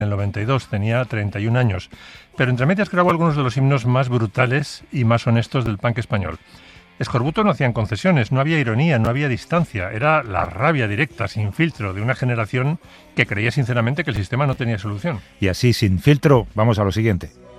En el 92, tenía 31 años, pero entre medias grabó algunos de los himnos más brutales y más honestos del punk español. Escorbuto no hacían concesiones, no había ironía, no había distancia, era la rabia directa, sin filtro, de una generación que creía sinceramente que el sistema no tenía solución. Y así, sin filtro, vamos a lo siguiente.